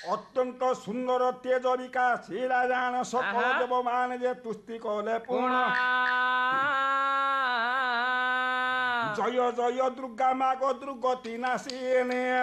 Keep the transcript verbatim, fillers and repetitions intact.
অত্যন্ত সুন্দর তেজ বিকাশ রাজান সকল আহা। দেবমান যে তুস্তি কলে পূর্ণ জয় জয় দুর্গা মা গো দুর্গতি নাশিনে